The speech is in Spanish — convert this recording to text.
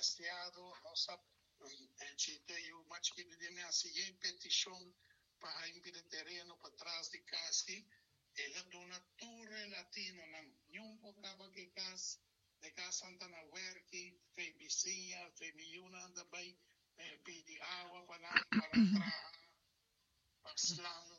desgraciado, no sabe, chiste y macho que tiene así petición para impide terreno para atrás de casi, el donatore latino, non pocava que cas, de casa Santana Huerqui, fe vizinha, fe miuna anda bem, pedi água para trabalhar, para slang,